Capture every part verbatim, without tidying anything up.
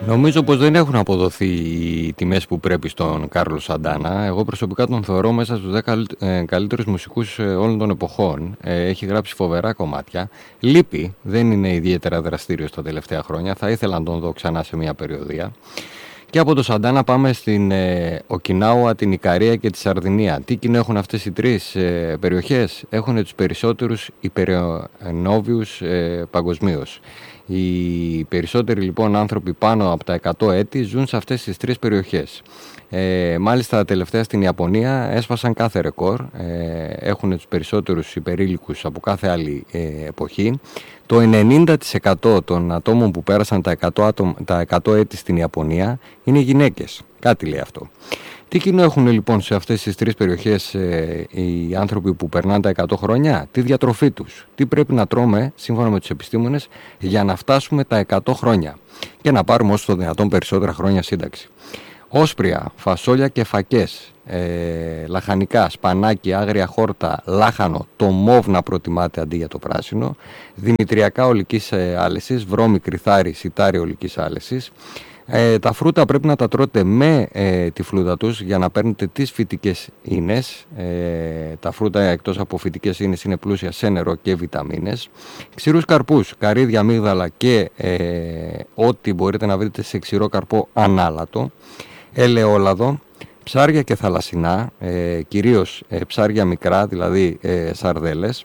Νομίζω πως δεν έχουν αποδοθεί οι τιμές που πρέπει στον Κάρλο Σαντάνα. Εγώ προσωπικά τον θεωρώ μέσα στους δέκα καλύτερους μουσικούς όλων των εποχών. Έχει γράψει φοβερά κομμάτια. Λείπει, δεν είναι ιδιαίτερα δραστήριος τα τελευταία χρόνια. Θα ήθελα να τον δω ξανά σε μια περιοδία. Και από το Σαντάνα πάμε στην ε, Οκινάουα, την Ικαρία και τη Σαρδινία. Τι κοινό έχουν αυτές οι τρεις ε, περιοχές? Έχουν τους περισσότερους υπερενόβιους ε, παγκοσμίως. Οι περισσότεροι λοιπόν άνθρωποι πάνω από τα εκατό έτη ζουν σε αυτές τις τρεις περιοχές. Ε, μάλιστα τα τελευταία στην Ιαπωνία έσπασαν κάθε ρεκόρ, ε, έχουν τους περισσότερους υπερήλικους από κάθε άλλη ε, εποχή. Το ενενήντα τοις εκατό των ατόμων που πέρασαν τα εκατό, άτομα, τα εκατό έτη στην Ιαπωνία είναι γυναίκες. Κάτι λέει αυτό. Τι κοινό έχουν λοιπόν σε αυτές τις τρεις περιοχές ε, οι άνθρωποι που περνάνε τα εκατό χρόνια? Τη διατροφή τους. Τι πρέπει να τρώμε σύμφωνα με τους επιστήμονες για να φτάσουμε τα εκατό χρόνια και να πάρουμε όσο το δυνατόν περισσότερα χρόνια σύνταξη. Όσπρια, φασόλια και φακές, ε, λαχανικά, σπανάκι, άγρια χόρτα, λάχανο, το μόβ να προτιμάτε αντί για το πράσινο, δημητριακά ολικής ε, άλεσης, βρώμη, κρυθάρι, σιτάρι ολικής άλεσης. Ε, τα φρούτα πρέπει να τα τρώτε με ε, τη φλούδα τους για να παίρνετε τις φυτικές ίνες. Ε, τα φρούτα εκτός από φυτικές ίνες είναι πλούσια σε νερό και βιταμίνες. Ξηρούς καρπούς, καρύδια, αμύγδαλα και ε, ό,τι μπορείτε να βρείτε σε ξηρό καρπό ανάλατο. Ελαιόλαδο, ψάρια και θαλασσινά, ε, κυρίως ε, ψάρια μικρά, δηλαδή ε, σαρδέλες.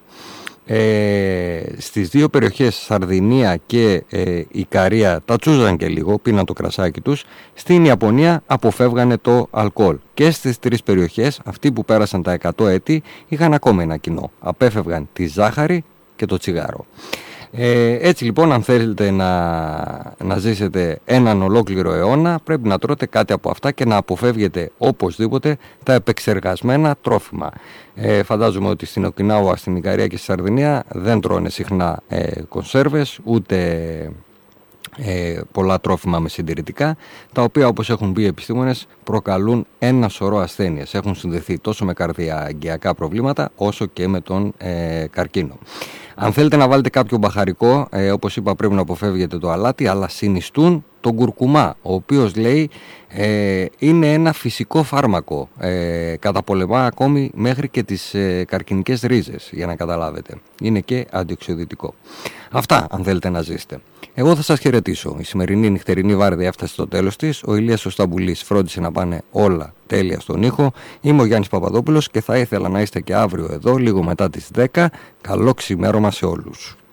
Ε, στις δύο περιοχές Σαρδινία και ε, Ικαρία τα τσούζαν και λίγο, πίναν το κρασάκι τους. Στην Ιαπωνία αποφεύγανε το αλκοόλ. Και στις τρεις περιοχές αυτοί που πέρασαν τα εκατό έτη είχαν ακόμα ένα κοινό: απέφευγαν τη ζάχαρη και το τσιγάρο. Ε, έτσι λοιπόν, αν θέλετε να, να ζήσετε έναν ολόκληρο αιώνα, πρέπει να τρώτε κάτι από αυτά και να αποφεύγετε οπωσδήποτε τα επεξεργασμένα τρόφιμα. Ε, φαντάζομαι ότι στην Οκινάουα, στην Ικαρία και στη Σαρδινία δεν τρώνε συχνά ε, κονσέρβες, ούτε ε, πολλά τρόφιμα με συντηρητικά, τα οποία, όπως έχουν πει οι επιστήμονες, προκαλούν ένα σωρό ασθένειες. Έχουν συνδεθεί τόσο με καρδιαγγειακά προβλήματα όσο και με τον ε, καρκίνο. Αν θέλετε να βάλετε κάποιο μπαχαρικό, ε, όπως είπα, πρέπει να αποφεύγετε το αλάτι, αλλά συνιστούν τον κουρκουμά, ο οποίος λέει ε, είναι ένα φυσικό φάρμακο, ε, καταπολεμά ακόμη μέχρι και τις ε, καρκινικές ρίζες, για να καταλάβετε. Είναι και αντιοξυδοτικό. Αυτά αν θέλετε να ζήσετε. Εγώ θα σας χαιρετήσω. Η σημερινή νυχτερινή βάρδια έφτασε στο τέλος της. Ο Ηλίας ο Σταμπουλής φρόντισε να πάνε όλα τέλεια στον ήχο. Είμαι ο Γιάννης Παπαδόπουλος και θα ήθελα να είστε και αύριο εδώ λίγο μετά τις δέκα. Καλό ξημέρωμα σε όλους.